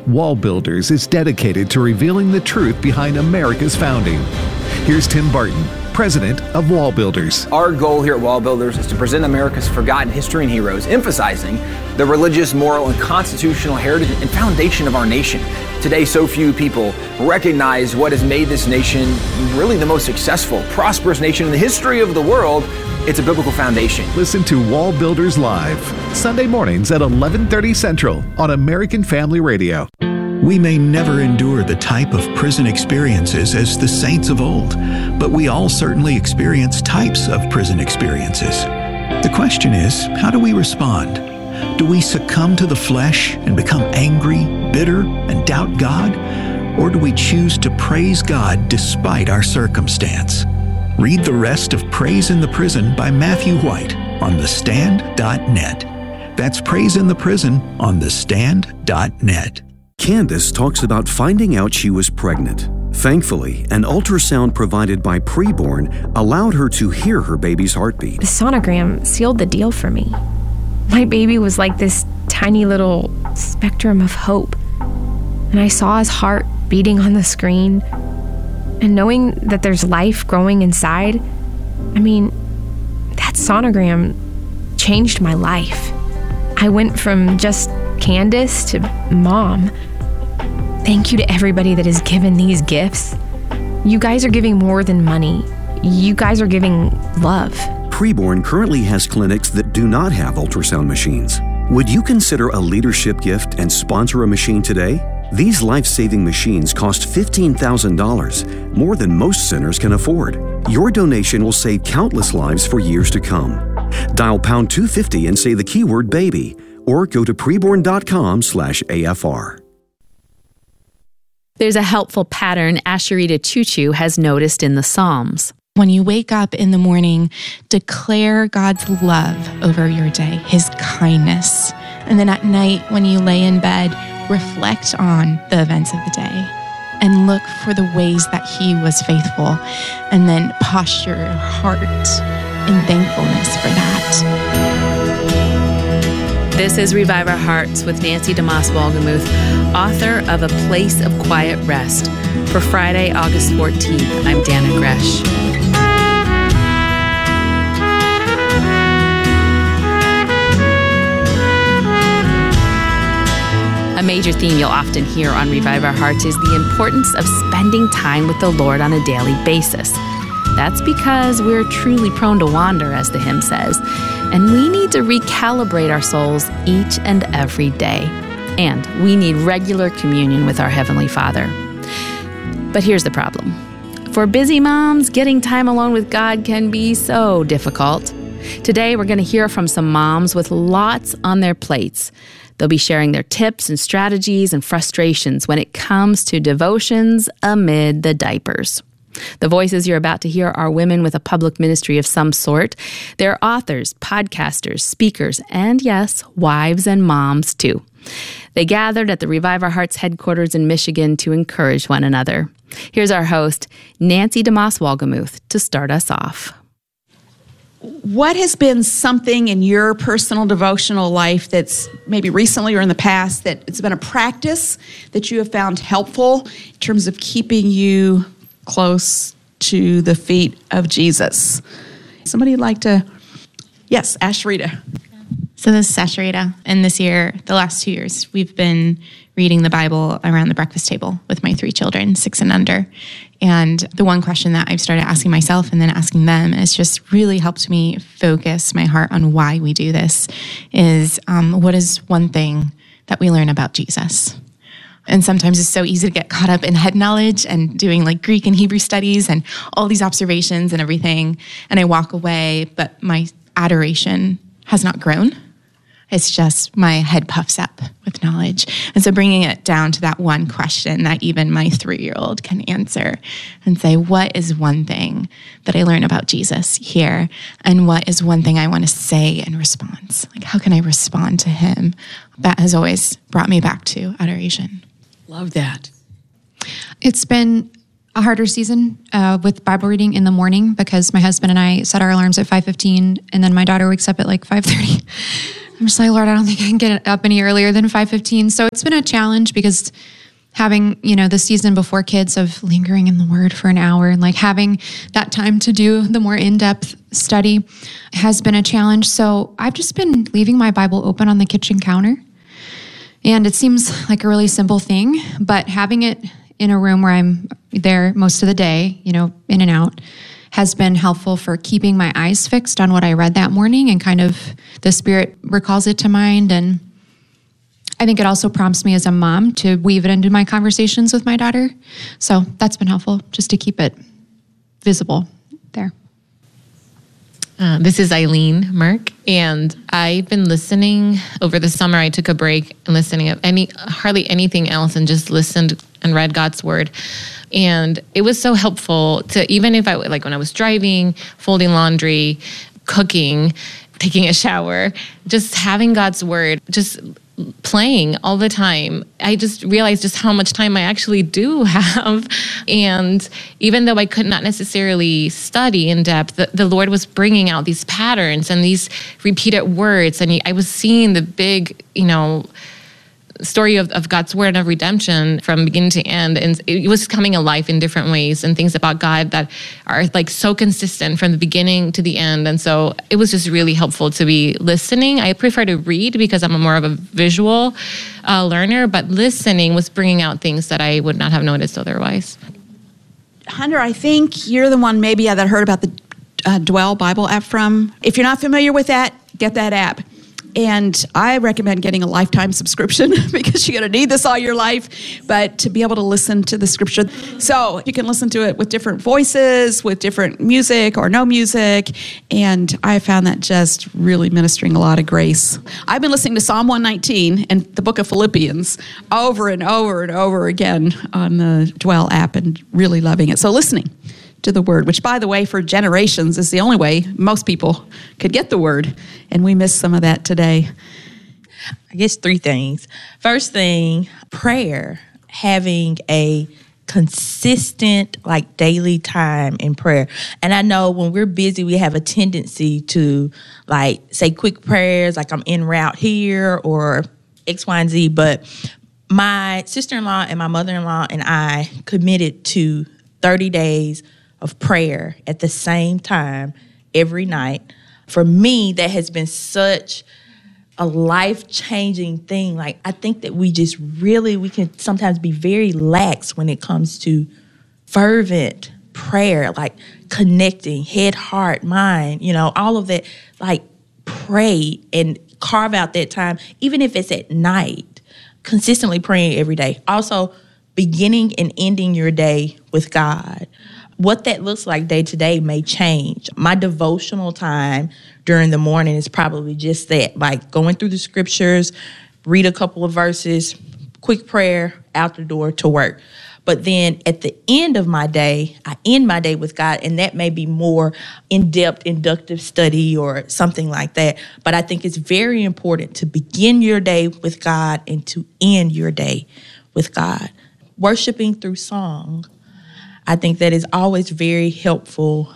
Wall Builders is dedicated to revealing the truth behind America's founding. Here's Tim Barton, president of Wall Builders. Our goal here at Wall Builders is to present America's forgotten history and heroes, emphasizing the religious, moral, and constitutional heritage and foundation of our nation. Today, so few people recognize what has made this nation really the most successful, prosperous nation in the history of the world. It's a biblical foundation. Listen to Wall Builders Live, Sunday mornings at 11:30 Central on American Family Radio. We may never endure the type of prison experiences as the saints of old, but we all certainly experience types of prison experiences. The question is, how do we respond? Do we succumb to the flesh and become angry, bitter, and doubt God? Or do we choose to praise God despite our circumstance? Read the rest of Praise in the Prison by Matthew White on thestand.net. That's Praise in the Prison on thestand.net. Candace talks about finding out she was pregnant. Thankfully, an ultrasound provided by Preborn allowed her to hear her baby's heartbeat. The sonogram sealed the deal for me. My baby was like this tiny little spectrum of hope. And I saw his heart beating on the screen. And knowing that there's life growing inside, that sonogram changed my life. I went from just Candace to mom. Thank you to everybody that has given these gifts. You guys are giving more than money. You guys are giving love. Preborn currently has clinics that do not have ultrasound machines. Would you consider a leadership gift and sponsor a machine today? These life-saving machines cost $15,000, more than most centers can afford. Your donation will save countless lives for years to come. Dial pound 250 and say the keyword baby, or go to preborn.com/AFR. There's a helpful pattern Asheritah Choo-Choo has noticed in the Psalms. When you wake up in the morning, declare God's love over your day, His kindness. And then at night, when you lay in bed, reflect on the events of the day and look for the ways that He was faithful, and then posture your heart in thankfulness for that. This is Revive Our Hearts with Nancy DeMoss Wolgemuth, author of A Place of Quiet Rest. For Friday, August 14th, I'm Dana Gresh. A major theme you'll often hear on Revive Our Hearts is the importance of spending time with the Lord on a daily basis. That's because we're truly prone to wander, as the hymn says, and we need to recalibrate our souls each and every day. And we need regular communion with our Heavenly Father. But here's the problem. For busy moms, getting time alone with God can be so difficult. Today, we're going to hear from some moms with lots on their plates. They'll be sharing their tips and strategies and frustrations when it comes to devotions amid the diapers. The voices you're about to hear are women with a public ministry of some sort. They're authors, podcasters, speakers, and yes, wives and moms too. They gathered at the Revive Our Hearts headquarters in Michigan to encourage one another. Here's our host, Nancy DeMoss Wolgemuth, to start us off. What has been something in your personal devotional life that's maybe recently or in the past that it's been a practice that you have found helpful in terms of keeping you close to the feet of Jesus? Somebody like to? Yes, Asheritah. So this is Asheritah, and this year, the last 2 years, we've been reading the Bible around the breakfast table with my 3 children, 6 and under. And the one question that I've started asking myself and then asking them has just really helped me focus my heart on why we do this is what is one thing that we learn about Jesus? And sometimes it's so easy to get caught up in head knowledge and doing like Greek and Hebrew studies and all these observations and everything. And I walk away, but my adoration has not grown. It's just my head puffs up with knowledge. And so bringing it down to that one question that even my 3-year-old can answer and say, what is one thing that I learn about Jesus here? And what is one thing I want to say in response? Like, how can I respond to him? That has always brought me back to adoration. Love that. It's been a harder season with Bible reading in the morning because my husband and I set our alarms at 5:15 and then my daughter wakes up at like 5:30. I'm just like, Lord, I don't think I can get up any earlier than 5:15. So it's been a challenge because having, the season before kids of lingering in the Word for an hour and like having that time to do the more in-depth study has been a challenge. So I've just been leaving my Bible open on the kitchen counter. And it seems like a really simple thing, but having it in a room where I'm there most of the day, in and out, has been helpful for keeping my eyes fixed on what I read that morning, and kind of the Spirit recalls it to mind. And I think it also prompts me as a mom to weave it into my conversations with my daughter. So that's been helpful, just to keep it visible there. This is Eileen Merck, and I've been listening over the summer. I took a break and listening of hardly anything else, and just listened and read God's Word. And it was so helpful to, even if when I was driving, folding laundry, cooking, taking a shower, just having God's Word, just playing all the time. I just realized just how much time I actually do have. And even though I could not necessarily study in depth, the Lord was bringing out these patterns and these repeated words. And I was seeing the big, story of God's Word of redemption from beginning to end. And it was coming alive in different ways, and things about God that are like so consistent from the beginning to the end. And so it was just really helpful to be listening. I prefer to read because I'm more of a visual learner, but listening was bringing out things that I would not have noticed otherwise. Hunter, I think you're the one maybe that heard about the Dwell Bible app from. If you're not familiar with that, get that app. And I recommend getting a lifetime subscription because you're going to need this all your life, but to be able to listen to the scripture. So you can listen to it with different voices, with different music or no music. And I found that just really ministering a lot of grace. I've been listening to Psalm 119 and the book of Philippians over and over and over again on the Dwell app, and really loving it. So listening to the Word, which, by the way, for generations is the only way most people could get the Word, and we miss some of that today. I guess 3 things. First thing, prayer, having a consistent, daily time in prayer. And I know when we're busy, we have a tendency to, say quick prayers, like I'm en route here or X, Y, and Z, but my sister-in-law and my mother-in-law and I committed to 30 days of prayer at the same time every night. For me, that has been such a life-changing thing. I think that we can sometimes be very lax when it comes to fervent prayer, connecting head, heart, mind, all of that. Pray and carve out that time, even if it's at night, consistently praying every day. Also, beginning and ending your day with God. What that looks like day to day may change. My devotional time during the morning is probably just that, going through the scriptures, read a couple of verses, quick prayer, out the door to work. But then at the end of my day, I end my day with God, and that may be more in-depth, inductive study or something like that. But I think it's very important to begin your day with God and to end your day with God. Worshiping through song, I think that is always very helpful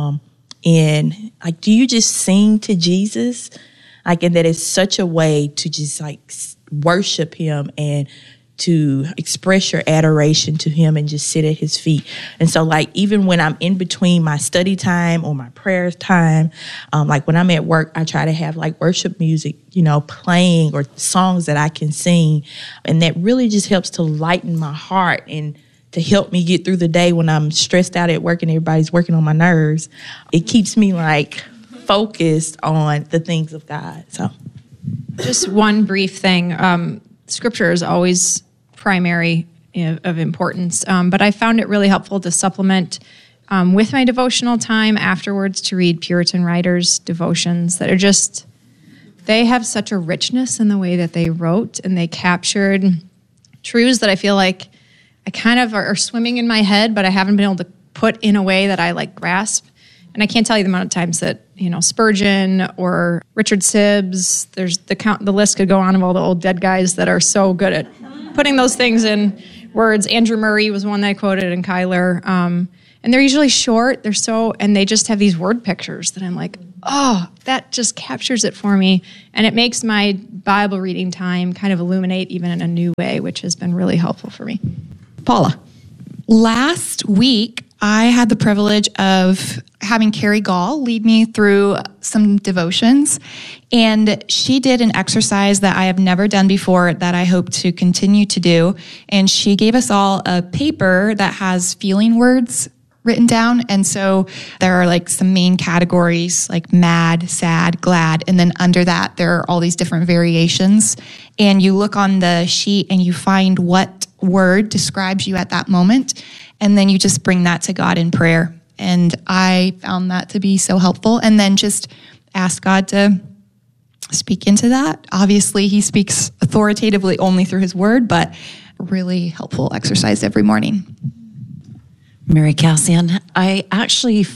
in, do you just sing to Jesus? And that is such a way to just, worship him and to express your adoration to him and just sit at his feet. And so, even when I'm in between my study time or my prayer time, when I'm at work, I try to have, worship music, playing, or songs that I can sing. And that really just helps to lighten my heart and to help me get through the day when I'm stressed out at work and everybody's working on my nerves. It keeps me focused on the things of God. So, just one brief thing. Scripture is always primary of importance, but I found it really helpful to supplement with my devotional time afterwards to read Puritan writers' devotions that are they have such a richness in the way that they wrote, and they captured truths that I feel like I kind of are swimming in my head, but I haven't been able to put in a way that I grasp. And I can't tell you the amount of times that, Spurgeon or Richard Sibbes, the list could go on of all the old dead guys that are so good at putting those things in words. Andrew Murray was one that I quoted, and Kyler. And they're usually short. And they just have these word pictures that I'm that just captures it for me. And it makes my Bible reading time kind of illuminate even in a new way, which has been really helpful for me. Paula. Last week, I had the privilege of having Carrie Gall lead me through some devotions. And she did an exercise that I have never done before that I hope to continue to do. And she gave us all a paper that has feeling words written down. And so there are like some main categories like mad, sad, glad. And then under that, there are all these different variations. And you look on the sheet and you find what word describes you at that moment. And then you just bring that to God in prayer. And I found that to be so helpful. And then just ask God to speak into that. Obviously, he speaks authoritatively only through his word, but really helpful exercise every morning. Mary Cassian. I actually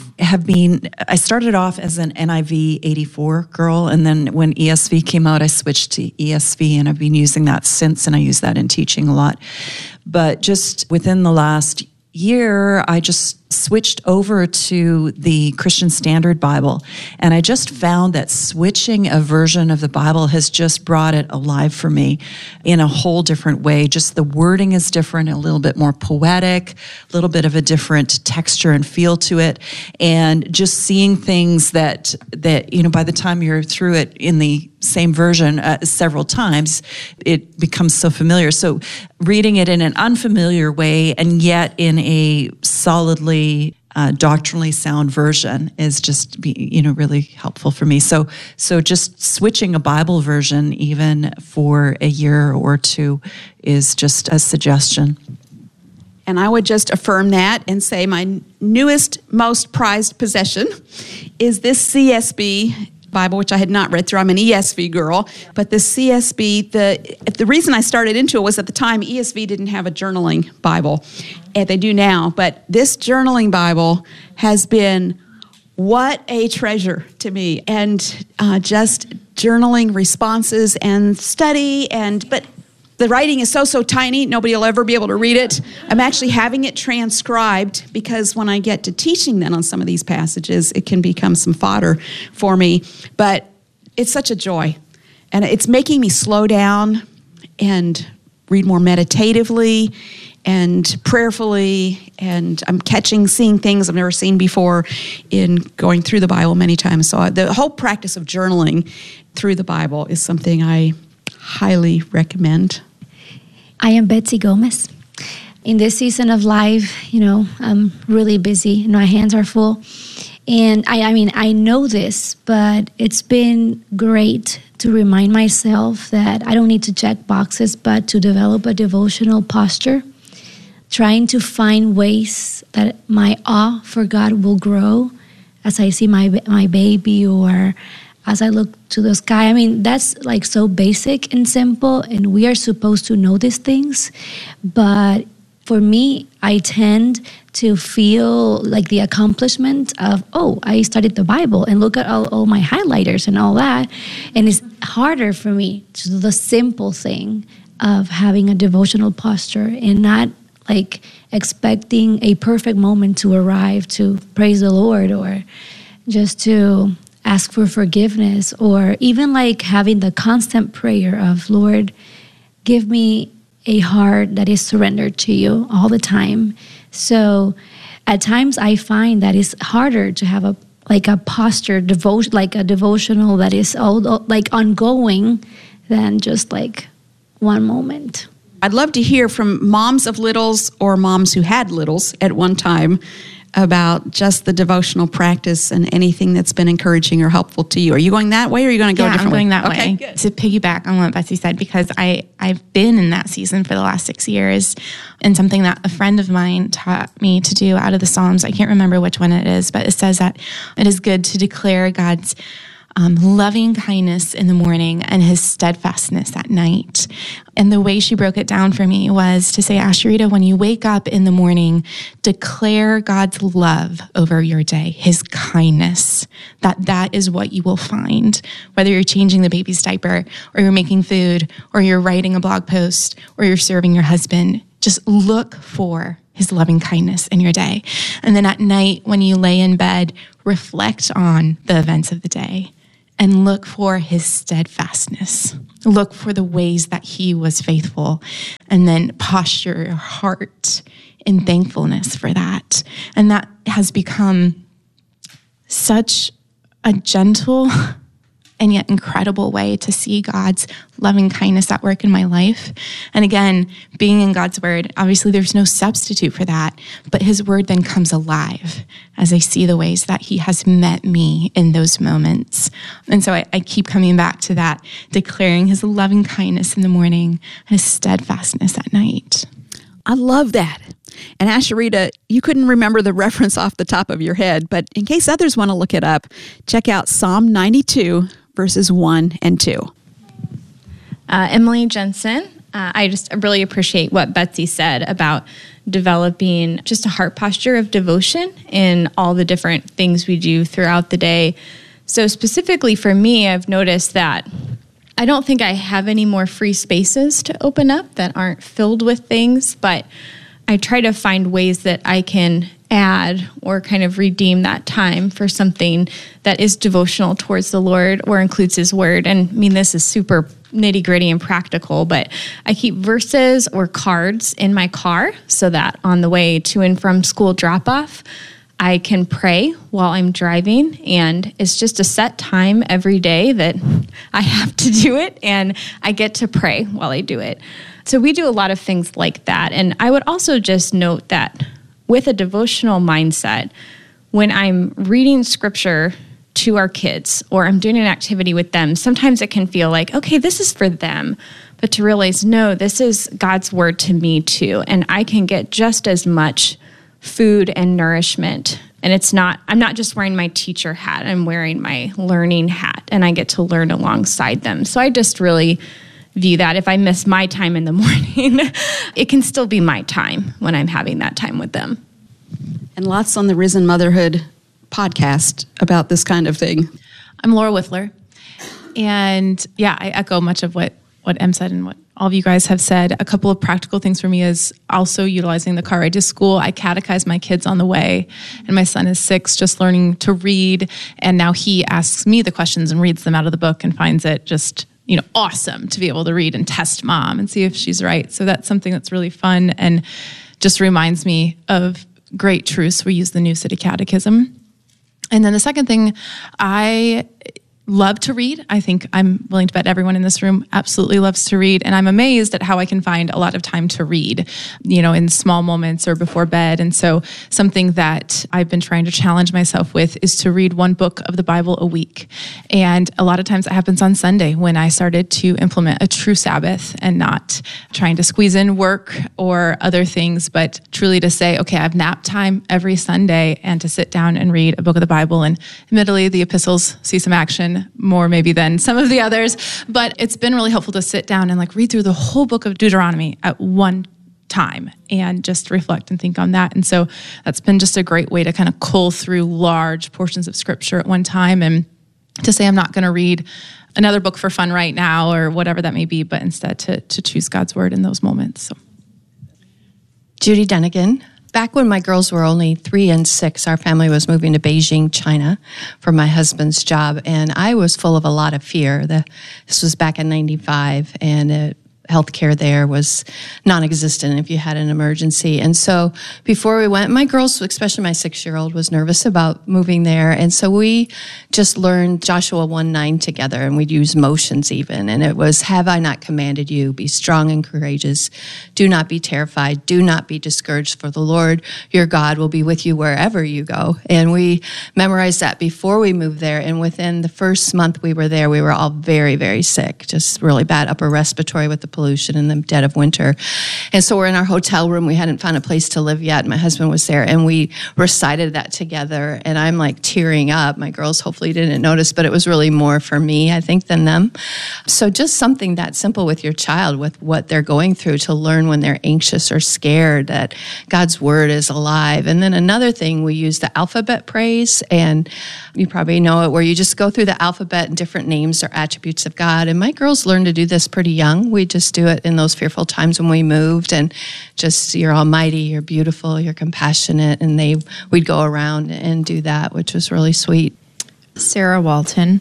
I started off as an NIV 84 girl, and then when ESV came out, I switched to ESV, and I've been using that since, and I use that in teaching a lot. But just within the last year, I just switched over to the Christian Standard Bible, and I just found that switching a version of the Bible has just brought it alive for me in a whole different way. Just the wording is different, a little bit more poetic, a little bit of a different texture and feel to it, and just seeing things that by the time you're through it in the same version several times, it becomes so familiar. So reading it in an unfamiliar way and yet in a solidly doctrinally sound version is just really helpful for me. So just switching a Bible version even for a year or two is just a suggestion. And I would just affirm that and say my newest, most prized possession is this CSB Bible, which I had not read through. I'm an ESV girl, but the CSB, the reason I started into it was at the time ESV didn't have a journaling Bible, and they do now, but this journaling Bible has been what a treasure to me, and just journaling responses and study, but the writing is so tiny, nobody will ever be able to read it. I'm actually having it transcribed because when I get to teaching then on some of these passages, it can become some fodder for me. But it's such a joy. And it's making me slow down and read more meditatively and prayerfully. And I'm seeing things I've never seen before in going through the Bible many times. So the whole practice of journaling through the Bible is something I highly recommend. I am Betsy Gomez. In this season of life, I'm really busy. My hands are full. And I know this, but it's been great to remind myself that I don't need to check boxes, but to develop a devotional posture, trying to find ways that my awe for God will grow as I see my baby or as I look to the sky. That's like so basic and simple, and we are supposed to know these things. But for me, I tend to feel like the accomplishment of, I studied the Bible and look at all my highlighters and all that. And it's harder for me to do the simple thing of having a devotional posture and not like expecting a perfect moment to arrive to praise the Lord or just to ask for forgiveness, or even like having the constant prayer of, Lord, give me a heart that is surrendered to you all the time. So at times I find that it's harder to have a posture, like a devotional that is all like ongoing than just like one moment. I'd love to hear from moms of littles or moms who had littles at one time about just the devotional practice and anything that's been encouraging or helpful to you. Are you going that way or are you going to go a different way? Yeah, I'm going that way. Good. To piggyback on what Betsy said, because I've been in that season for the last 6 years, and something that a friend of mine taught me to do out of the Psalms, I can't remember which one it is, but it says that it is good to declare God's loving kindness in the morning and his steadfastness at night. And the way she broke it down for me was to say, Asherita, when you wake up in the morning, declare God's love over your day, his kindness, that is what you will find. Whether you're changing the baby's diaper or you're making food or you're writing a blog post or you're serving your husband, just look for his loving kindness in your day. And then at night, when you lay in bed, reflect on the events of the day and look for his steadfastness. Look for the ways that he was faithful, and then posture your heart in thankfulness for that. And that has become such a gentle and yet incredible way to see God's loving kindness at work in my life. And again, being in God's word, obviously there's no substitute for that, but his word then comes alive as I see the ways that he has met me in those moments. And so I keep coming back to that, declaring his loving kindness in the morning, his steadfastness at night. I love that. And Asheritah, you couldn't remember the reference off the top of your head, but in case others want to look it up, check out Psalm 92, verses 1 and 2. Emily Jensen. I just really appreciate what Betsy said about developing just a heart posture of devotion in all the different things we do throughout the day. So specifically for me, I've noticed that I don't think I have any more free spaces to open up that aren't filled with things, but I try to find ways that I can add or kind of redeem that time for something that is devotional towards the Lord or includes his word. And I mean, this is super nitty gritty and practical, but I keep verses or cards in my car so that on the way to and from school drop off, I can pray while I'm driving, and it's just a set time every day that I have to do it, and I get to pray while I do it. So we do a lot of things like that. And I would also just note that with a devotional mindset, when I'm reading scripture to our kids or I'm doing an activity with them, sometimes it can feel like, okay, this is for them. But to realize, no, this is God's word to me too. And I can get just as much food and nourishment. And I'm not just wearing my teacher hat, I'm wearing my learning hat, and I get to learn alongside them. So I just really view that if I miss my time in the morning, it can still be my time when I'm having that time with them. And lots on the Risen Motherhood podcast about this kind of thing. I'm Laura Whiffler. And yeah, I echo much of what Em said and what all of you guys have said. A couple of practical things for me is also utilizing the car ride to school. I catechize my kids on the way, and my son is 6, just learning to read. And now he asks me the questions and reads them out of the book and finds it just awesome to be able to read and test mom and see if she's right. So that's something that's really fun and just reminds me of great truths. We use the New City Catechism. And then the second thing, I love to read. I think I'm willing to bet everyone in this room absolutely loves to read. And I'm amazed at how I can find a lot of time to read, in small moments or before bed. And so something that I've been trying to challenge myself with is to read one book of the Bible a week. And a lot of times it happens on Sunday when I started to implement a true Sabbath and not trying to squeeze in work or other things, but truly to say, okay, I have nap time every Sunday and to sit down and read a book of the Bible. And admittedly, the epistles see some action more maybe than some of the others, but it's been really helpful to sit down and read through the whole book of Deuteronomy at one time and just reflect and think on that. And so that's been just a great way to kind of cull through large portions of scripture at one time and to say, I'm not going to read another book for fun right now or whatever that may be, but instead to choose God's word in those moments. So, Judy Denigan. Back when my girls were only 3 and 6, our family was moving to Beijing, China for my husband's job. And I was full of a lot of fear. This was back in 95, and healthcare there was non-existent if you had an emergency. And so before we went, my girls, especially my 6-year-old, was nervous about moving there. And so we just learned Joshua 1:9 together, and we'd use motions even. And it was, have I not commanded you, be strong and courageous. Do not be terrified. Do not be discouraged, for the Lord your God will be with you wherever you go. And we memorized that before we moved there. And within the first month we were there, we were all very, very sick, just really bad upper respiratory with the pollution in the dead of winter. And so we're in our hotel room. We hadn't found a place to live yet. My husband was there, and we recited that together. And I'm tearing up. My girls hopefully didn't notice, but it was really more for me, I think, than them. So just something that simple with your child, with what they're going through, to learn when they're anxious or scared that God's word is alive. And then another thing, we use the alphabet praise, and you probably know it, where you just go through the alphabet and different names or attributes of God. And my girls learned to do this pretty young. We just just do it in those fearful times when we moved, and just, you're almighty, you're beautiful, you're compassionate, and we'd go around and do that, which was really sweet. Sarah Walton.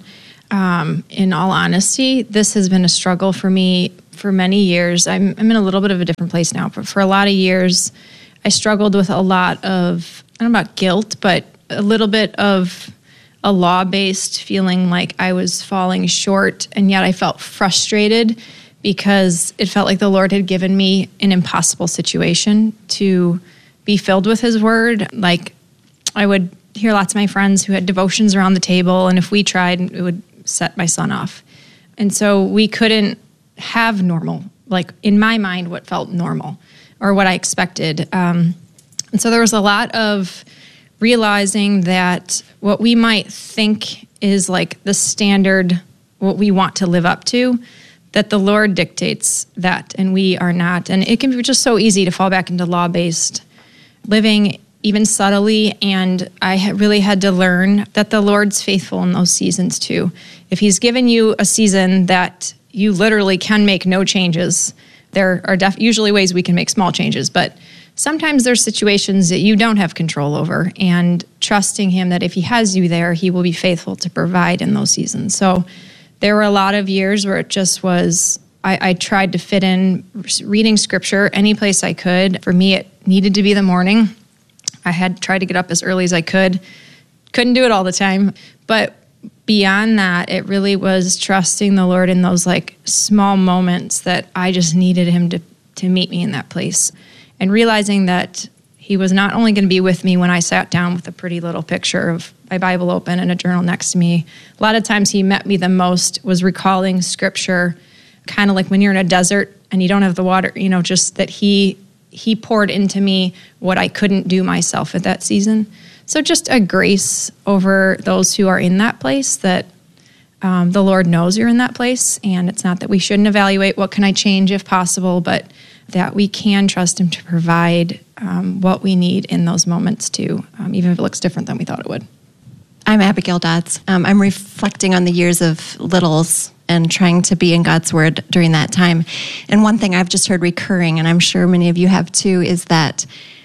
In all honesty, this has been a struggle for me for many years. I'm in a little bit of a different place now, but for a lot of years, I struggled with a lot of, I don't know about guilt, but a little bit of a law-based feeling like I was falling short, and yet I felt frustrated because it felt like the Lord had given me an impossible situation to be filled with His Word. Like, I would hear lots of my friends who had devotions around the table, and if we tried, it would set my son off. And so we couldn't have normal, like in my mind, what felt normal or what I expected. And so there was a lot of realizing that what we might think is like the standard, what we want to live up to, that the Lord dictates that, and we are not. And it can be just so easy to fall back into law-based living, even subtly, and I really had to learn that the Lord's faithful in those seasons too. If He's given you a season that you literally can make no changes, there are usually ways we can make small changes, but sometimes there's situations that you don't have control over, and trusting Him that if He has you there, He will be faithful to provide in those seasons. So there were a lot of years where it just was, I tried to fit in reading Scripture any place I could. For me, it needed to be the morning. I had tried to get up as early as I could. Couldn't do it all the time. But beyond that, it really was trusting the Lord in those like small moments that I just needed Him to meet me in that place. And realizing that He was not only going to be with me when I sat down with a pretty little picture of my Bible open and a journal next to me. A lot of times He met me the most was recalling Scripture, kind of like when you're in a desert and you don't have the water, just that He poured into me what I couldn't do myself at that season. So just a grace over those who are in that place, that the Lord knows you're in that place. And it's not that we shouldn't evaluate what can I change if possible, but that we can trust Him to provide what we need in those moments too, even if it looks different than we thought it would. I'm Abigail Dodds. I'm reflecting on the years of littles and trying to be in God's Word during that time. And one thing I've just heard recurring, and I'm sure many of you have too, is that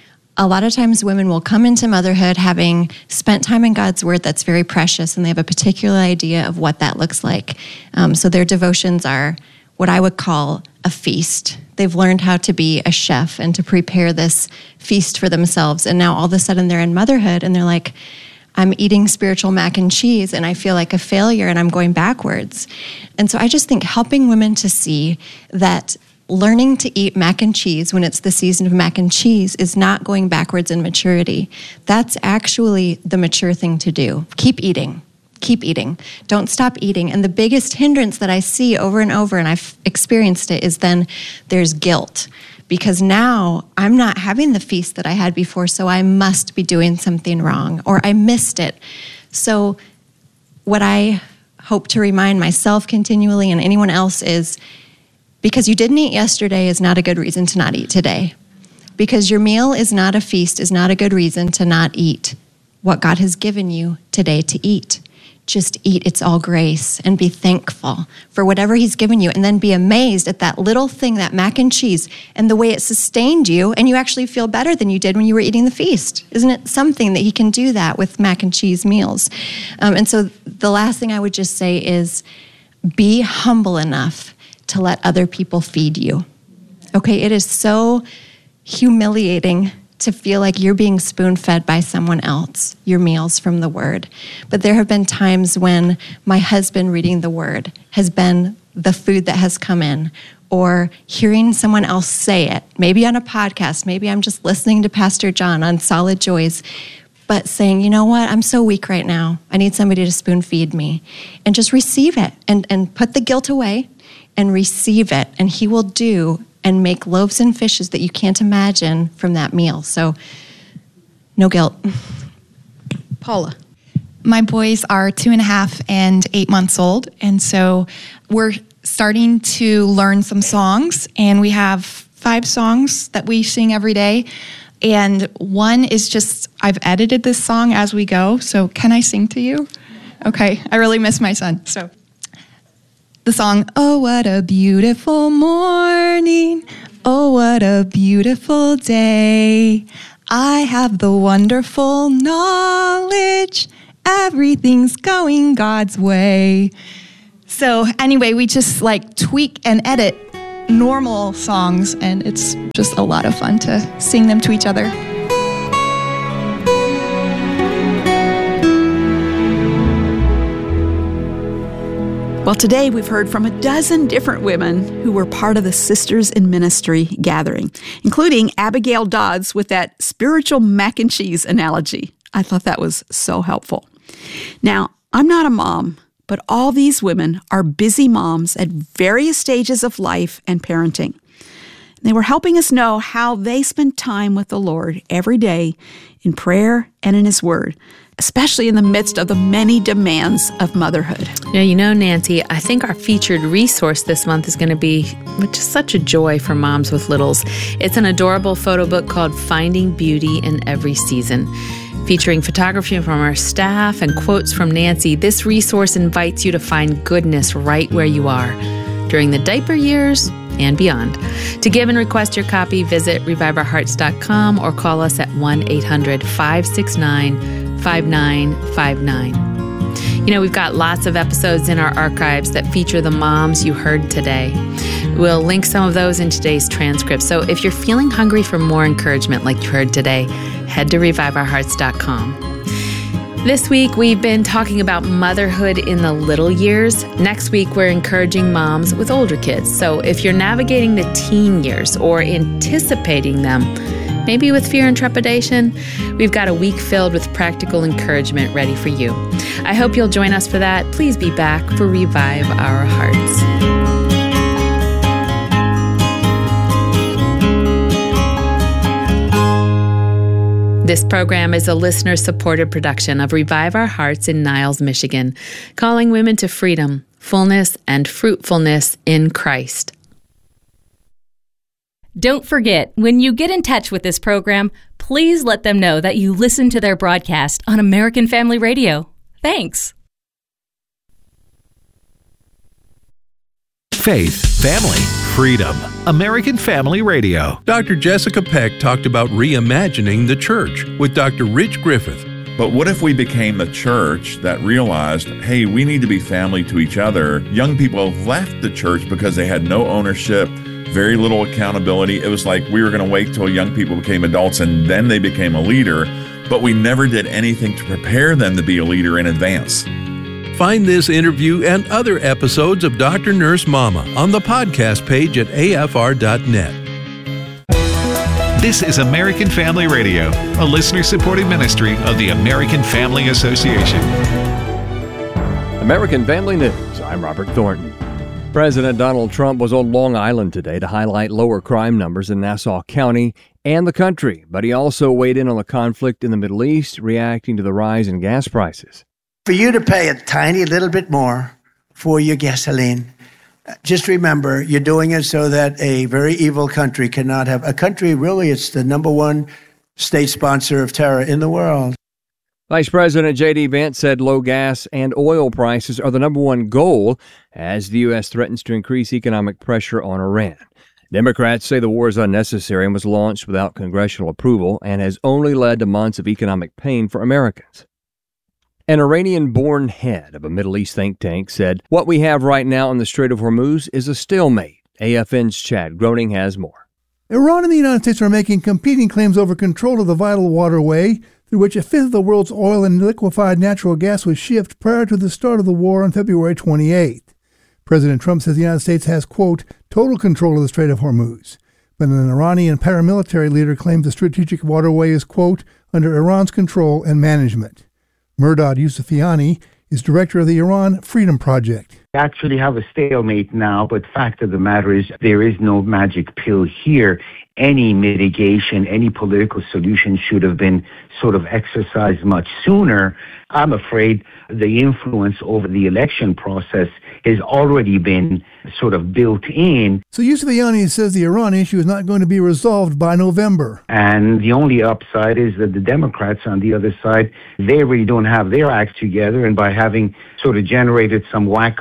a lot of times women will come into motherhood having spent time in God's Word that's very precious, and they have a particular idea of what that looks like. So their devotions are what I would call a feast. They've learned how to be a chef and to prepare this feast for themselves. And now all of a sudden they're in motherhood and they're like, I'm eating spiritual mac and cheese and I feel like a failure and I'm going backwards. And so I just think helping women to see that learning to eat mac and cheese when it's the season of mac and cheese is not going backwards in maturity. That's actually the mature thing to do. Keep eating. Keep eating. Don't stop eating. And the biggest hindrance that I see over and over, and I've experienced it, is then there's guilt. Because now I'm not having the feast that I had before, so I must be doing something wrong, or I missed it. So what I hope to remind myself continually and anyone else is, because you didn't eat yesterday is not a good reason to not eat today. Because your meal is not a feast is not a good reason to not eat what God has given you today to eat. Just eat, it's all grace, and be thankful for whatever He's given you, and then be amazed at that little thing, that mac and cheese, and the way it sustained you, and you actually feel better than you did when you were eating the feast. Isn't it something that He can do that with mac and cheese meals? And so the last thing I would just say is be humble enough to let other people feed you. Okay, it is so humiliating to feel like you're being spoon-fed by someone else, your meals from the Word. But there have been times when my husband reading the Word has been the food that has come in, or hearing someone else say it, maybe on a podcast, maybe I'm just listening to Pastor John on Solid Joys, but saying, you know what, I'm so weak right now. I need somebody to spoon-feed me. And just receive it and put the guilt away and receive it, and He will do and make loaves and fishes that you can't imagine from that meal. So, no guilt. Paula. My boys are 2.5 and 8 months old, and so we're starting to learn some songs, and we have 5 songs that we sing every day. And one is just, I've edited this song as we go, so can I sing to you? Okay, I really miss my son. So, the song, "Oh, what a beautiful morning. Oh, what a beautiful day. I have the wonderful knowledge. Everything's going God's way." So anyway, we just like tweak and edit normal songs, and it's just a lot of fun to sing them to each other. Well, today we've heard from a dozen different women who were part of the Sisters in Ministry gathering, including Abigail Dodds with that spiritual mac and cheese analogy. I thought that was so helpful. Now, I'm not a mom, but all these women are busy moms at various stages of life and parenting. They were helping us know how they spend time with the Lord every day in prayer and in His Word, especially in the midst of the many demands of motherhood. Yeah, you know, Nancy, I think our featured resource this month is going to be just such a joy for moms with littles. It's an adorable photo book called Finding Beauty in Every Season. Featuring photography from our staff and quotes from Nancy, this resource invites you to find goodness right where you are during the diaper years and beyond. To give and request your copy, visit reviveourhearts.com or call us at 1-800-569-5959. You know, we've got lots of episodes in our archives that feature the moms you heard today. We'll link some of those in today's transcript. So if you're feeling hungry for more encouragement like you heard today, head to reviveourhearts.com. This week, we've been talking about motherhood in the little years. Next week, we're encouraging moms with older kids. So if you're navigating the teen years or anticipating them, maybe with fear and trepidation, we've got a week filled with practical encouragement ready for you. I hope you'll join us for that. Please be back for Revive Our Hearts. This program is a listener-supported production of Revive Our Hearts in Niles, Michigan, calling women to freedom, fullness, and fruitfulness in Christ. Don't forget, when you get in touch with this program, please let them know that you listen to their broadcast on American Family Radio. Thanks. Faith, family, freedom. American Family Radio. Dr. Jessica Peck talked about reimagining the church with Dr. Rich Griffith. But what if we became the church that realized, hey, we need to be family to each other? Young people left the church because they had no ownership, very little accountability. It was like we were going to wait till young people became adults and then they became a leader, but we never did anything to prepare them to be a leader in advance. Find this interview and other episodes of Dr. Nurse Mama on the podcast page at afr.net. This is American Family Radio, a listener-supported ministry of the American Family Association. American Family News, I'm Robert Thornton. President Donald Trump was on Long Island today to highlight lower crime numbers in Nassau County and the country, but he also weighed in on the conflict in the Middle East, reacting to the rise in gas prices. For you to pay a tiny little bit more for your gasoline, just remember you're doing it so that a very evil country cannot have a country. Really, it's the number one state sponsor of terror in the world. Vice President J.D. Vance said low gas and oil prices are the number one goal as the U.S. threatens to increase economic pressure on Iran. Democrats say the war is unnecessary and was launched without congressional approval and has only led to months of economic pain for Americans. An Iranian-born head of a Middle East think tank said, "What we have right now in the Strait of Hormuz is a stalemate." AFN's Chad Groening has more. Iran and the United States are making competing claims over control of the vital waterway through which a fifth of the world's oil and liquefied natural gas was shipped prior to the start of the war on February 28th. President Trump says the United States has, quote, total control of the Strait of Hormuz. But an Iranian paramilitary leader claims the strategic waterway is, quote, under Iran's control and management. Mehrdad Yousefiani is director of the Iran Freedom Project. We actually have a stalemate now, but fact of the matter is there is no magic pill here. Any mitigation, any political solution should have been sort of exercised much sooner. I'm afraid the influence over the election process has already been sort of built in. So Yousefiani says the Iran issue is not going to be resolved by November. And the only upside is that the Democrats on the other side, they really don't have their act together. And by having sort of generated some wacko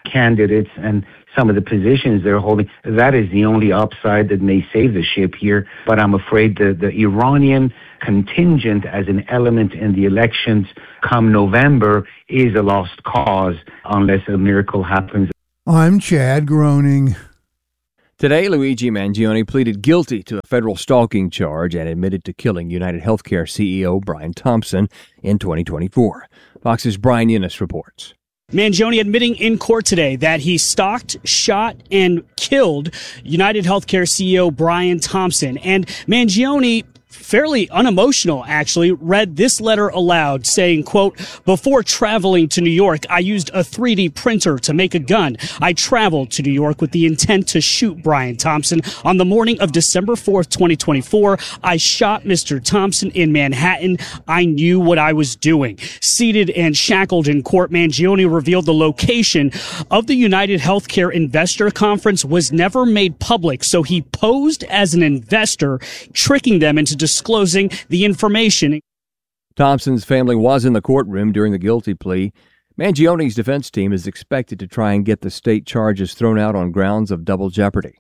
candidates and some of the positions they're holding. That is the only upside that may save the ship here. But I'm afraid the Iranian contingent as an element in the elections come November is a lost cause unless a miracle happens. I'm Chad Groening. Today, Luigi Mangione pleaded guilty to a federal stalking charge and admitted to killing United Healthcare CEO Brian Thompson in 2024. Fox's Brian Eunice reports. Mangione admitting in court today that he stalked, shot, and killed United Healthcare CEO Brian Thompson. And Mangione, fairly unemotional actually, read this letter aloud saying, quote, "Before traveling to New York, I used a 3D printer to make a gun. I traveled to New York with the intent to shoot Brian Thompson. On the morning of December 4th, 2024, I shot Mr. Thompson in Manhattan. I knew what I was doing." Seated and shackled in court, Mangione revealed the location of the United Healthcare Investor Conference was never made public, so he posed as an investor, tricking them into disclosing the information. Thompson's family was in the courtroom during the guilty plea. Mangione's defense team is expected to try and get the state charges thrown out on grounds of double jeopardy.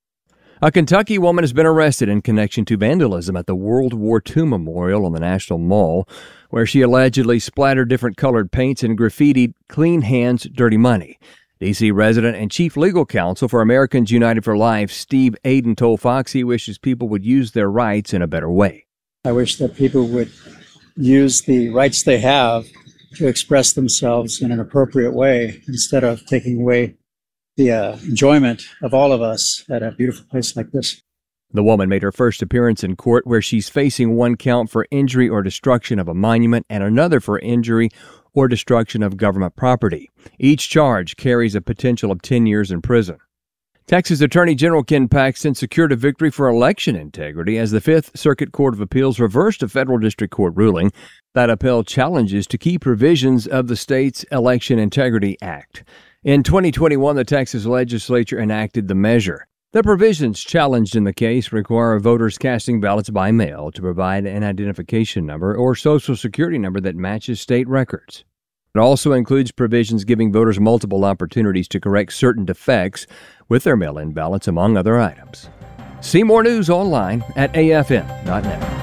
A Kentucky woman has been arrested in connection to vandalism at the World War II Memorial on the National Mall, where she allegedly splattered different colored paints and graffitied "Clean Hands, Dirty Money." D.C. resident and chief legal counsel for Americans United for Life, Steve Aden, told Fox he wishes people would use their rights in a better way. I wish that people would use the rights they have to express themselves in an appropriate way instead of taking away the enjoyment of all of us at a beautiful place like this. The woman made her first appearance in court, where she's facing one count for injury or destruction of a monument and another for injury or destruction of government property. Each charge carries a potential of 10 years in prison. Texas Attorney General Ken Paxton secured a victory for election integrity as the Fifth Circuit Court of Appeals reversed a federal district court ruling that upheld challenges to key provisions of the state's Election Integrity Act. In 2021, the Texas legislature enacted the measure. The provisions challenged in the case require voters casting ballots by mail to provide an identification number or social security number that matches state records. It also includes provisions giving voters multiple opportunities to correct certain defects with their mail-in ballots, among other items. See more news online at afn.net.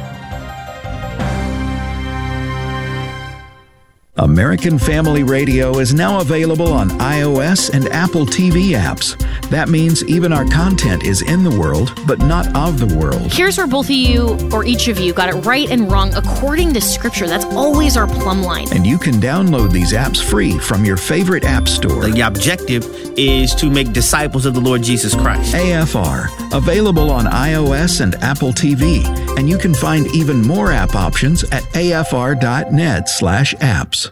American Family Radio is now available on iOS and Apple TV apps. That means even our content is in the world, but not of the world. Here's where both of you, or each of you, got it right and wrong according to Scripture. That's always our plumb line. And you can download these apps free from your favorite app store. The objective is to make disciples of the Lord Jesus Christ. AFR, available on iOS and Apple TV. And you can find even more app options at afr.net/apps.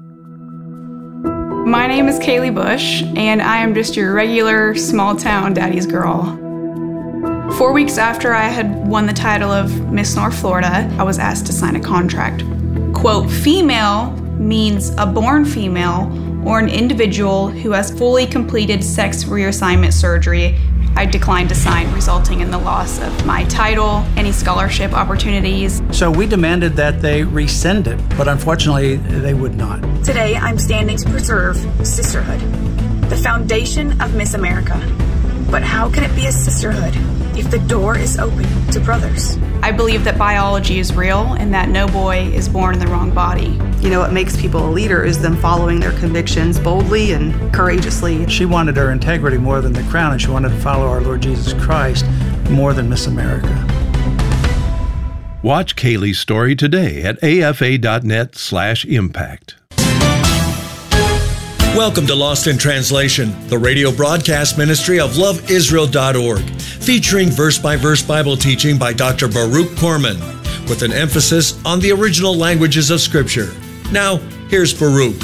My name is Kaylee Bush, and I am just your regular small-town daddy's girl. 4 weeks after I had won the title of Miss North Florida, I was asked to sign a contract. Quote, female means a born female or an individual who has fully completed sex reassignment surgery. I declined to sign, resulting in the loss of my title, any scholarship opportunities. So we demanded that they rescind it, but unfortunately they would not. Today, I'm standing to preserve sisterhood, the foundation of Miss America. But how can it be a sisterhood if the door is open to brothers? I believe that biology is real and that no boy is born in the wrong body. You know, what makes people a leader is them following their convictions boldly and courageously. She wanted her integrity more than the crown, and she wanted to follow our Lord Jesus Christ more than Miss America. Watch Kaylee's story today at afa.net/impact. Welcome to Lost in Translation, the radio broadcast ministry of loveisrael.org, featuring verse-by-verse Bible teaching by Dr. Baruch Korman, with an emphasis on the original languages of Scripture. Now, here's Baruch.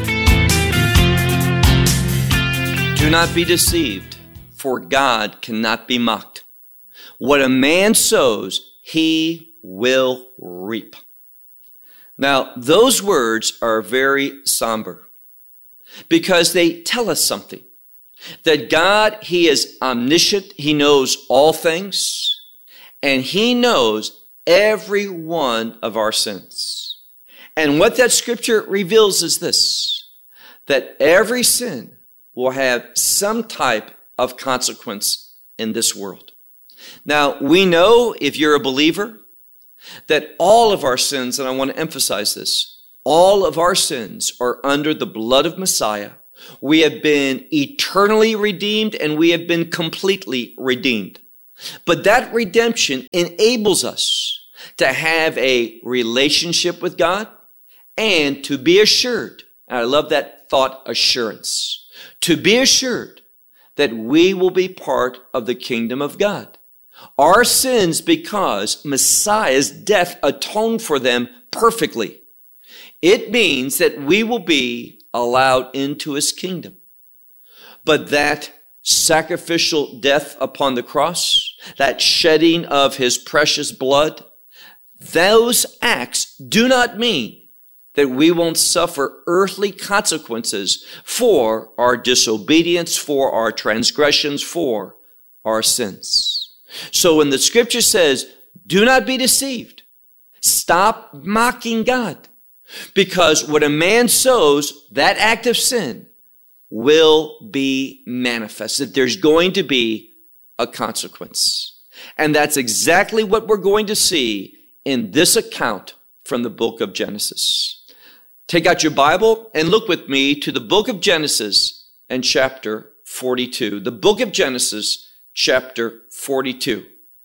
Do not be deceived, for God cannot be mocked. What a man sows, he will reap. Now, those words are very somber, because they tell us something. That God, He is omniscient. He knows all things. And He knows every one of our sins. And what that scripture reveals is this, that every sin will have some type of consequence in this world. Now, we know, if you're a believer, that all of our sins, and I want to emphasize this, all of our sins are under the blood of Messiah. We have been eternally redeemed and we have been completely redeemed. But that redemption enables us to have a relationship with God and to be assured, and I love that thought, assurance, to be assured that we will be part of the kingdom of God. Our sins, because Messiah's death atoned for them perfectly. It means that we will be allowed into his kingdom. But that sacrificial death upon the cross, that shedding of his precious blood, those acts do not mean that we won't suffer earthly consequences for our disobedience, for our transgressions, for our sins. So when the scripture says, do not be deceived, stop mocking God, because what a man sows, that act of sin, will be manifested. There's going to be a consequence. And that's exactly what we're going to see in this account from the book of Genesis. Take out your Bible and look with me to the book of Genesis and chapter 42. The book of Genesis, chapter 42.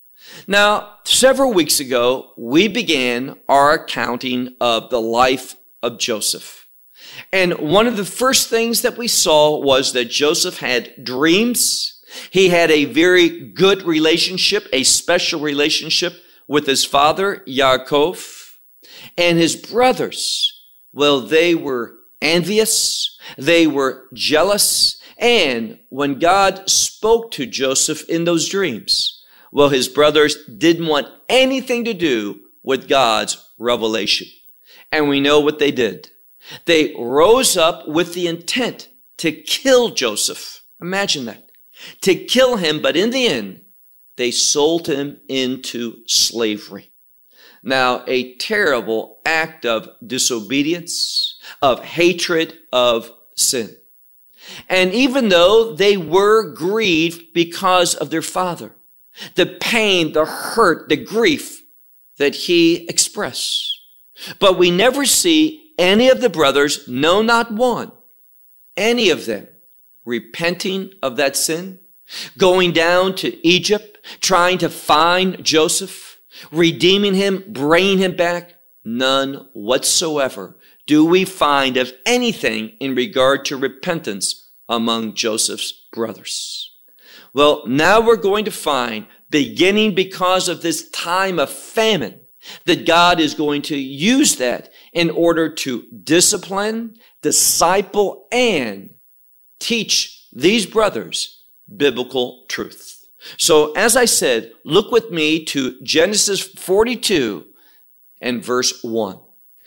Now, several weeks ago, we began our accounting of the life of Joseph. And one of the first things that we saw was that Joseph had dreams. He had a very good relationship, a special relationship with his father, Yaakov, and his brothers. Well, they were envious, they were jealous, and when God spoke to Joseph in those dreams, well, his brothers didn't want anything to do with God's revelation. And we know what they did. They rose up with the intent to kill Joseph. Imagine that. To kill him, but in the end, they sold him into slavery. Now, a terrible act of disobedience, of hatred, of sin. And even though they were grieved because of their father, the pain, the hurt, the grief that he expressed. But we never see any of the brothers, no, not one, any of them repenting of that sin, going down to Egypt, trying to find Joseph, redeeming him, bringing him back. None whatsoever do we find of anything in regard to repentance among Joseph's brothers. Well, now we're going to find, beginning because of this time of famine, that God is going to use that in order to discipline, disciple, and teach these brothers biblical truth. So as I said, look with me to Genesis 42 and verse 1.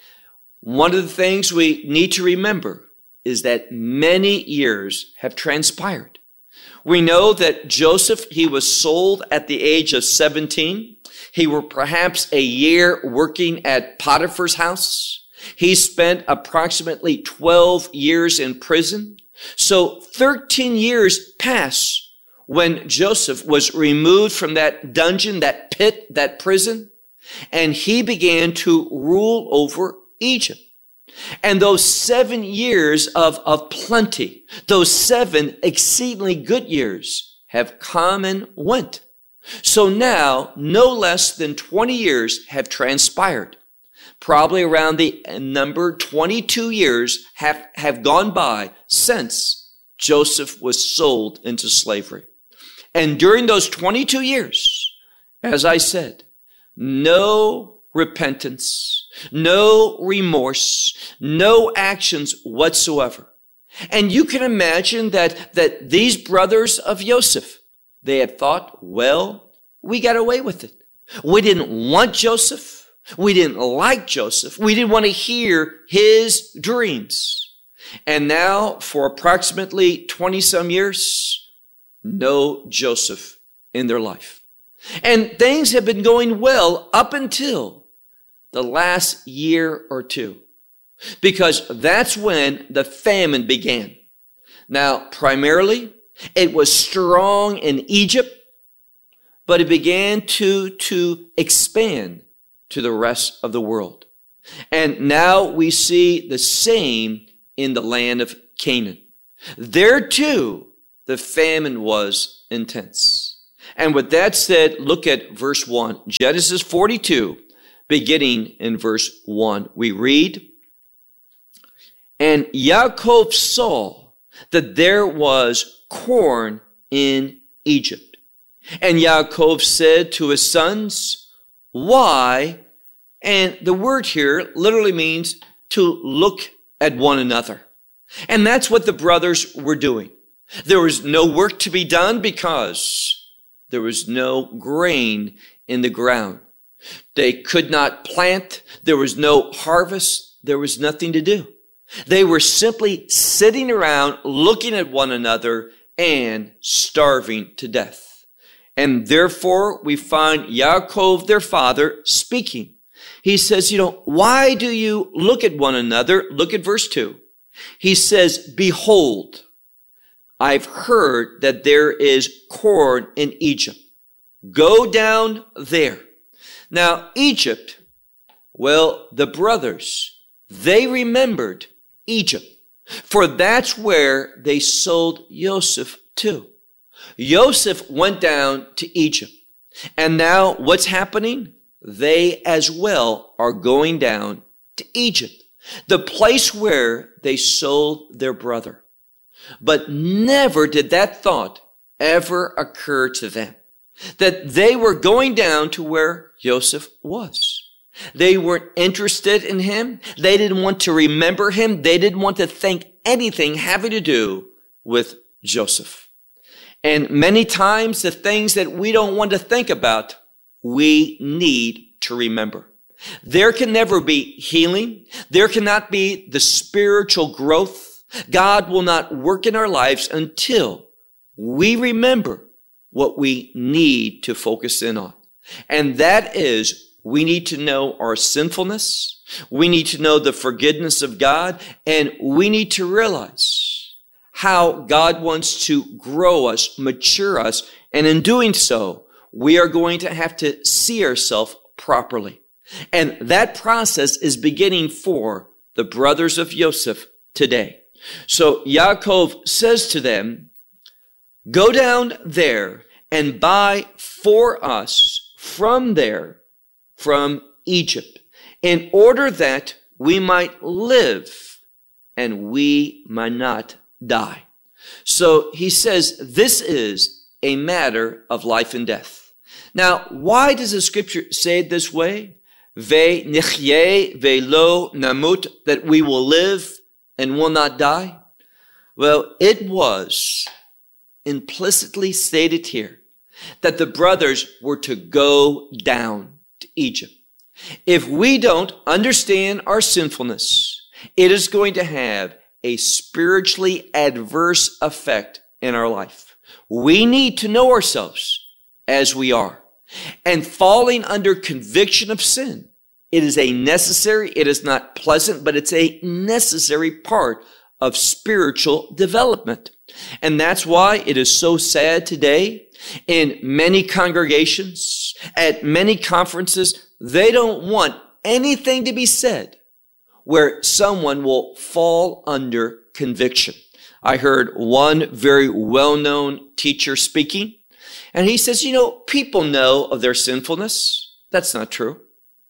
One of the things we need to remember is that many years have transpired. We know that Joseph, he was sold at the age of 17. He was perhaps a year working at Potiphar's house. He spent approximately 12 years in prison. So 13 years passed when Joseph was removed from that dungeon, that pit, that prison, and he began to rule over Egypt. And those 7 years of plenty, those 7 exceedingly good years have come and went. So now, no less than 20 years have transpired. Probably around the number 22 years have gone by since Joseph was sold into slavery. And during those 22 years, as I said, no repentance, no remorse, no actions whatsoever. And you can imagine that these brothers of Joseph, they had thought, well, we got away with it. We didn't want Joseph. We didn't like Joseph. We didn't want to hear his dreams. And now, for approximately 20 some years, no Joseph in their life. And things have been going well up until the last year or two, because that's when the famine began. Now, primarily, it was strong in Egypt, but it began to expand to the rest of the world. And now we see the same in the land of Canaan. There too, the famine was intense. And with that said, look at verse 1. Genesis 42, beginning in verse 1. We read, "And Yaakov saw that there was corn in Egypt. And Yaakov said to his sons, 'Why?'" And the word here literally means to look at one another. And that's what the brothers were doing. There was no work to be done because there was no grain in the ground. They could not plant. There was no harvest. There was nothing to do. They were simply sitting around looking at one another and starving to death. And therefore we find Yaakov, their father, speaking. He says, why do you look at one another? Look at verse 2. He says, "Behold, I've heard that there is corn in Egypt. Go down there." Now, Egypt, well, the brothers, they remembered Egypt, for that's where they sold Joseph to. Joseph went down to Egypt. And now what's happening? They as well are going down to Egypt, the place where they sold their brother. But never did that thought ever occur to them, that they were going down to where Joseph was. They weren't interested in him. They didn't want to remember him. They didn't want to think anything having to do with Joseph. And many times the things that we don't want to think about, we need to remember. There can never be healing. There cannot be the spiritual growth. God will not work in our lives until we remember what we need to focus in on. And that is, we need to know our sinfulness. We need to know the forgiveness of God. And we need to realize how God wants to grow us, mature us. And in doing so, we are going to have to see ourselves properly. And that process is beginning for the brothers of Joseph today. So Yaakov says to them, "Go down there and buy for us from there, from Egypt, in order that we might live and we might not die." So he says this is a matter of life and death. Now, why does the scripture say it this way? Ve nichye ve lo namut, that we will live and will not die? Well, it was implicitly stated here that the brothers were to go down to Egypt. If we don't understand our sinfulness, it is going to have a spiritually adverse effect in our life. We need to know ourselves as we are. And falling under conviction of sin, it is a necessary, it is not pleasant, but it's a necessary part of spiritual development. And that's why it is so sad today in many congregations, at many conferences, they don't want anything to be said where someone will fall under conviction. I heard one very well-known teacher speaking, and he says, people know of their sinfulness. That's not true.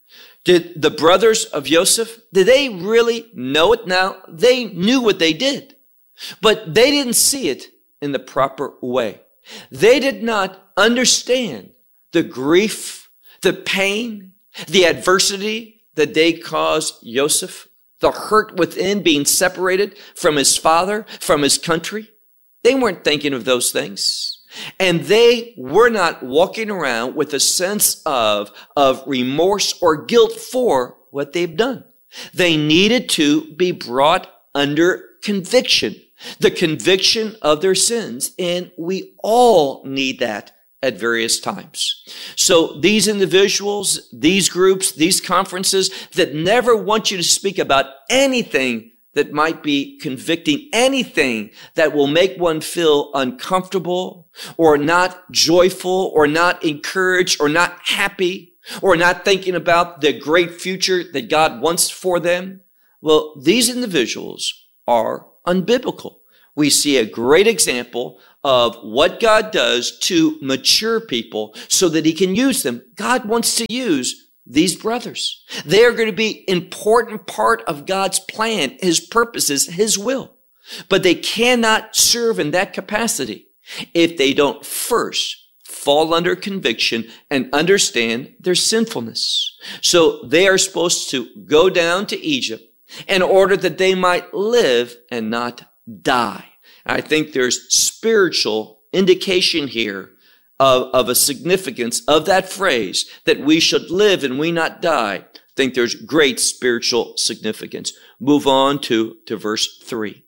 Did the brothers of Joseph, did they really know it? Now, they knew what they did, but they didn't see it in the proper way. They did not understand the grief, the pain, the adversity that they caused Joseph, the hurt within being separated from his father, from his country. They weren't thinking of those things. And they were not walking around with a sense of remorse or guilt for what they've done. They needed to be brought under conviction, the conviction of their sins. And we all need that at various times. So these individuals, these groups, these conferences that never want you to speak about anything that might be convicting, anything that will make one feel uncomfortable or not joyful or not encouraged or not happy or not thinking about the great future that God wants for them. Well, these individuals are unbiblical. We see a great example of what God does to mature people so that he can use them. God wants to use these brothers. They are going to be an important part of God's plan, his purposes, his will. But they cannot serve in that capacity if they don't first fall under conviction and understand their sinfulness. So they are supposed to go down to Egypt in order that they might live and not die. I think there's spiritual indication here of a significance of that phrase, that we should live and we not die. I think there's great spiritual significance. Move on to verse 3.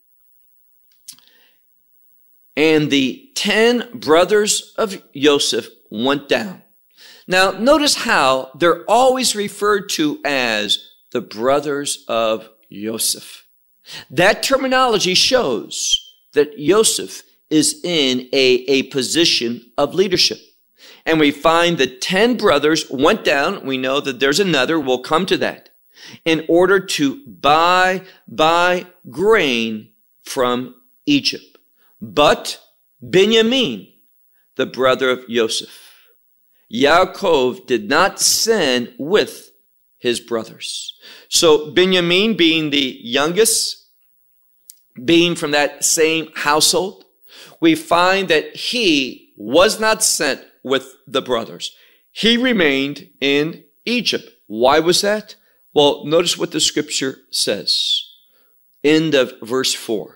And the 10 brothers of Joseph went down. Now, notice how they're always referred to as the brothers of Joseph. That terminology shows that Joseph is in a position of leadership. And we find the 10 brothers went down. We know that there's another. We'll come to that. In order to buy grain from Egypt. But Benjamin, the brother of Joseph, Yaakov did not send with his brothers. So Benjamin, being the youngest, being from that same household, we find that he was not sent with the brothers. He remained in Egypt. Why was that? Well, notice what the scripture says. End of verse 4.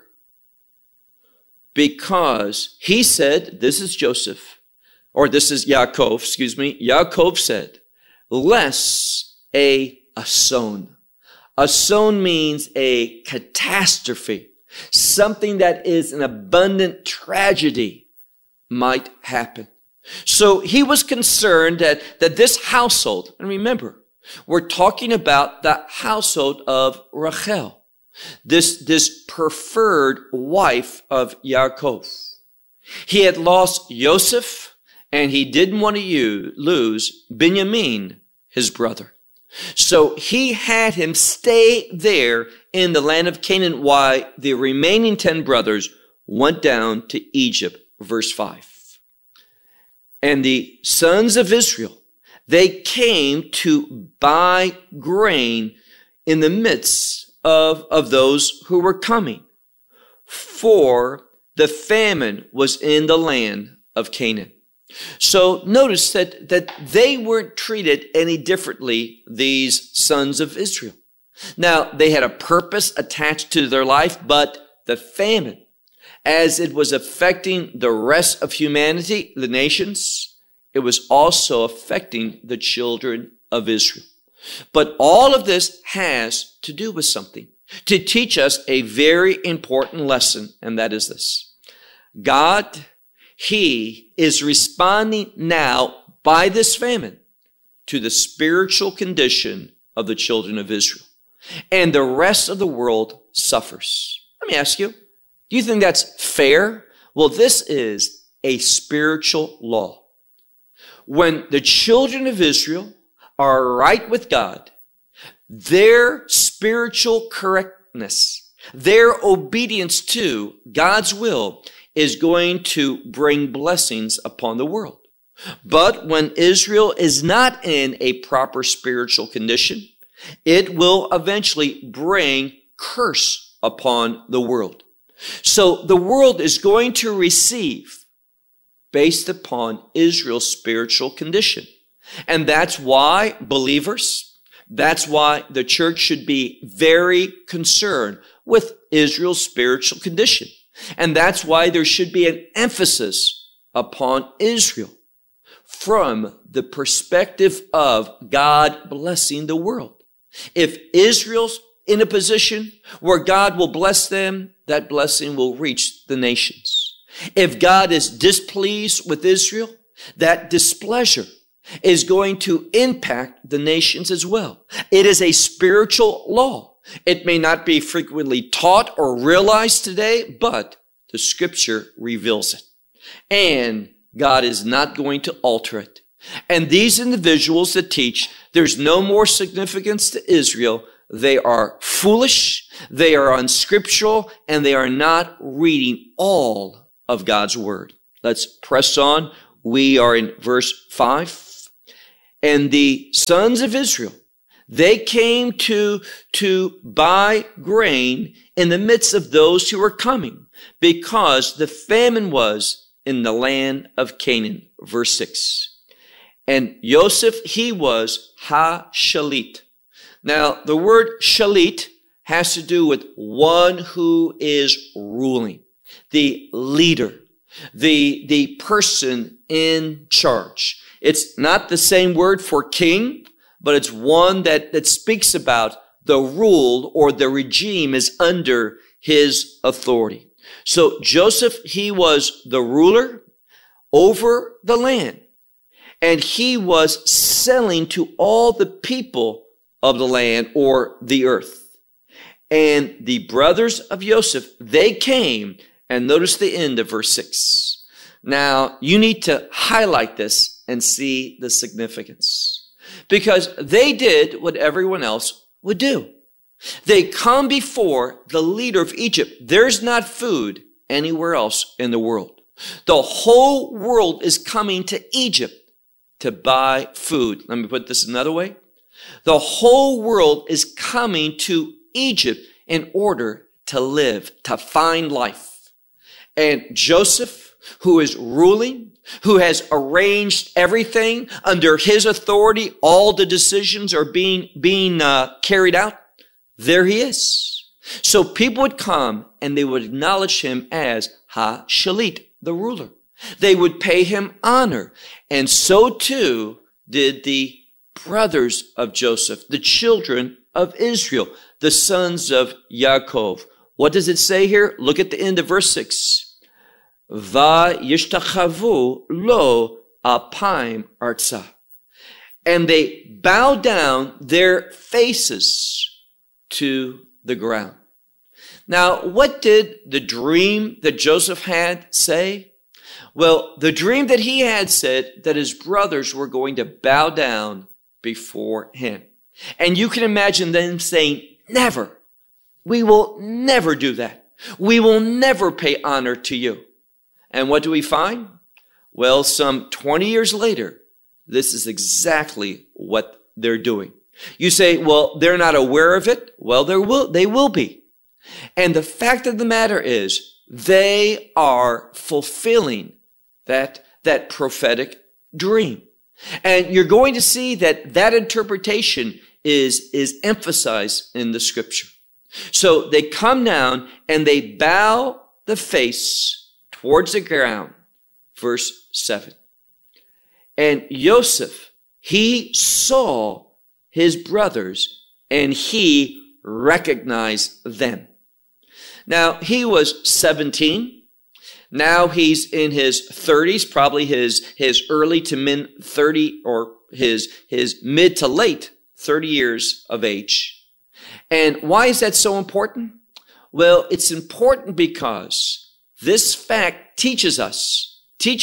Because he said, this is Joseph, or this is Yaakov, Yaakov said, lest a ason. Ason means a catastrophe. Something that is an abundant tragedy might happen. So he was concerned that this household, and remember, we're talking about the household of Rachel, this preferred wife of Yaakov. He had lost Joseph, and he didn't want to lose Benjamin, his brother. So he had him stay there in the land of Canaan while the remaining 10 brothers went down to Egypt. Verse 5. And the sons of Israel, they came to buy grain in the midst of those who were coming, for the famine was in the land of Canaan. So notice that they weren't treated any differently, these sons of Israel. Now, they had a purpose attached to their life, but the famine, as it was affecting the rest of humanity, the nations, it was also affecting the children of Israel. But all of this has to do with something, to teach us a very important lesson, and that is this. God, he is responding now by this famine to the spiritual condition of the children of Israel. And the rest of the world suffers. Let me ask you, do you think that's fair? Well, this is a spiritual law. When the children of Israel are right with God, their spiritual correctness, their obedience to God's will is going to bring blessings upon the world. But when Israel is not in a proper spiritual condition, it will eventually bring curse upon the world. So the world is going to receive based upon Israel's spiritual condition. And that's why believers, that's why the church should be very concerned with Israel's spiritual condition. And that's why there should be an emphasis upon Israel from the perspective of God blessing the world. If Israel's in a position where God will bless them, that blessing will reach the nations. If God is displeased with Israel, that displeasure is going to impact the nations as well. It is a spiritual law. It may not be frequently taught or realized today, but the Scripture reveals it. And God is not going to alter it. And these individuals that teach there's no more significance to Israel, they are foolish, they are unscriptural, and they are not reading all of God's Word. Let's press on. We are in verse 5. And the sons of Israel, they came to buy grain in the midst of those who were coming, because the famine was in the land of Canaan. Verse 6. And Joseph, he was ha-shalit. Now, the word shalit has to do with one who is ruling, the leader, the person in charge. It's not the same word for king, but it's one that speaks about the rule or the regime is under his authority. So Joseph, he was the ruler over the land, and he was selling to all the people of the land or the earth. And the brothers of Joseph, they came, and notice the end of verse 6. Now, you need to highlight this and see the significance, because they did what everyone else would do. They come before the leader of Egypt. There's not food anywhere else in the world. The whole world is coming to Egypt to buy food. Let me put this another way. The whole world is coming to Egypt in order to live, to find life. And Joseph, who is ruling, who has arranged everything under his authority, all the decisions are being carried out, there he is. So people would come and they would acknowledge him as ha-shalit, the ruler. They would pay him honor. And so too did the brothers of Joseph, the children of Israel, the sons of Yaakov. What does it say here? Look at the end of verse 6. Va yishtachavu lo apaim artsa. And they bow down their faces to the ground. Now, what did the dream that Joseph had say? Well, the dream that he had said that his brothers were going to bow down before him. And you can imagine them saying, never. We will never do that. We will never pay honor to you. And what do we find? Well, some 20 years later, this is exactly what they're doing. You say, well, they're not aware of it. Well, they will be. And the fact of the matter is, they are fulfilling that prophetic dream. And you're going to see that interpretation is emphasized in the Scripture. So they come down and they bow the face towards the ground. Verse 7. And Joseph, he saw his brothers and he recognized them. Now, he was 17. Now he's in his 30s, probably his early to mid 30 or his mid to late 30 years of age. And why is that so important? Well, it's important because this fact teaches us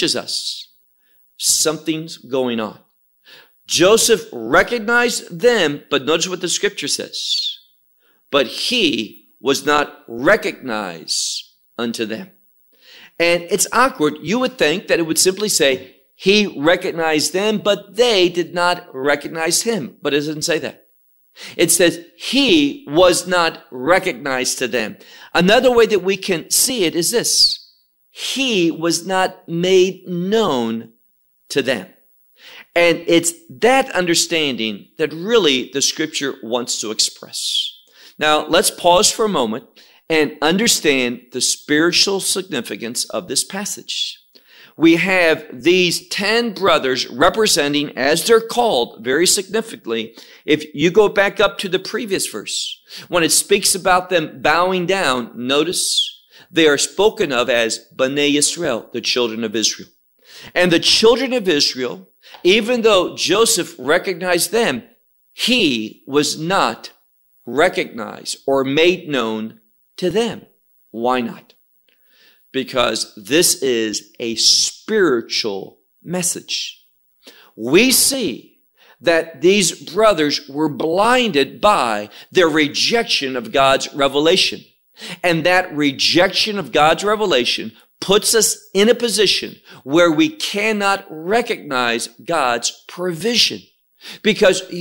something's going on. Joseph recognized them, but notice what the Scripture says. But he was not recognized unto them. And it's awkward. You would think that it would simply say, he recognized them, but they did not recognize him. But it doesn't say that. It says, he was not recognized to them. Another way that we can see it is this. He was not made known to them. And it's that understanding that really the Scripture wants to express. Now, let's pause for a moment and understand the spiritual significance of this passage. We have these 10 brothers representing, as they're called very significantly, if you go back up to the previous verse, when it speaks about them bowing down, notice they are spoken of as Bnei Yisrael, the children of Israel. And the children of Israel, even though Joseph recognized them, he was not recognized or made known to them. Why not? Because this is a spiritual message. We see that these brothers were blinded by their rejection of God's revelation. And that rejection of God's revelation puts us in a position where we cannot recognize God's provision. Because